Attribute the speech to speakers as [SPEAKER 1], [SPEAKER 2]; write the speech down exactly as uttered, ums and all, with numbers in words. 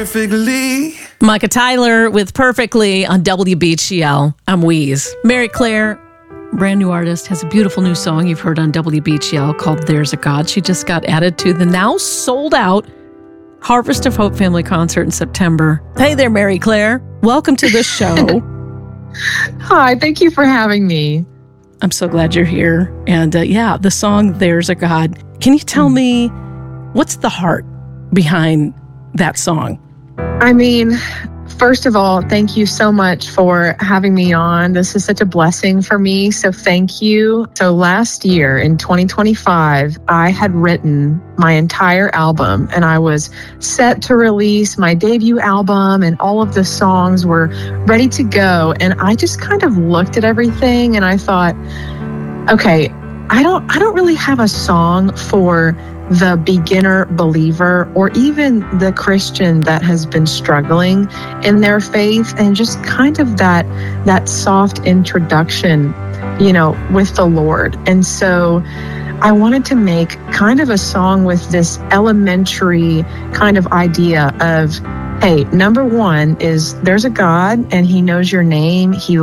[SPEAKER 1] Perfectly.
[SPEAKER 2] Micah Tyler with Perfectly on W B G L. I'm Wheeze. Mary Claire, brand new artist, has a beautiful new song you've heard on W B G L called There's a God. She just got added to the now sold out Harvest of Hope Family Concert in September. Hey there, Mary Claire. Welcome to the show.
[SPEAKER 3] Hi, thank you for having me.
[SPEAKER 2] I'm so glad you're here. And uh, yeah, the song There's a God. Can you tell me what's the heart behind that song?
[SPEAKER 3] I mean, first of all, thank you so much for having me on. This is such a blessing for me, so thank you. So last year in twenty twenty-five, I had written my entire album and I was set to release my debut album and all of the songs were ready to go. And I just kind of looked at everything and I thought, okay, I don't I don't really have a song for the beginner believer or even the Christian that has been struggling in their faith, and just kind of that that soft introduction, you know, with the Lord. And so I wanted to make kind of a song with this elementary kind of idea of, hey, number one is there's a God and he knows your name. He